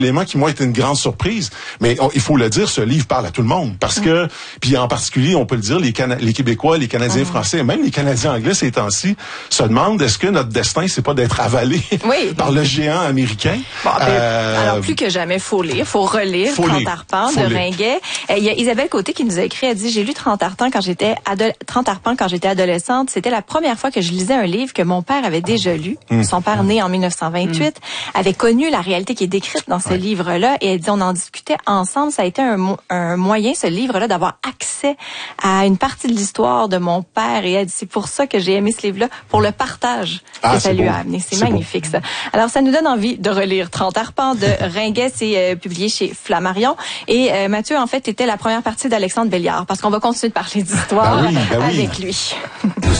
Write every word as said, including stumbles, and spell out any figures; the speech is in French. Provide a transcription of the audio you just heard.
L'élément qui, moi, était une grande surprise, mais on, il faut le dire, ce livre parle à tout le monde, parce mmh. que, puis en particulier, on peut le dire, les, Cana- les Québécois, les Canadiens mmh. français, même les Canadiens anglais ces temps-ci, se demandent est-ce que notre destin, c'est pas d'être avalé oui. par le géant américain? Bon, euh, alors, plus que jamais, faut lire, faut relire faut trente arpents de Ringuet. Il y a Isabelle Côté qui nous a écrit, elle dit, j'ai lu trente arpents quand j'étais ado- trente arpents quand j'étais adolescente. C'était la première fois que je lisais un livre que mon père avait déjà lu. Mmh. Son père, né en dix-neuf cent vingt-huit, mmh. avait connu la réalité qui est décrite dans ce ouais. livre-là, et elle dit, on en discutait ensemble. Ça a été un, mo- un moyen, ce livre-là, d'avoir accès à une partie de l'histoire de mon père, et elle dit, c'est pour ça que j'ai aimé ce livre-là, pour le partage ah, que ça lui beau. a amené. C'est, c'est magnifique, beau. ça. Alors, ça nous donne envie de relire trente arpents de Ringuet. C'est euh, publié chez Flammarion. Et euh, Mathieu, en fait, était la première partie d'Alexandre Belliard, parce qu'on va continuer de parler d'histoire ben oui, ben oui. avec lui.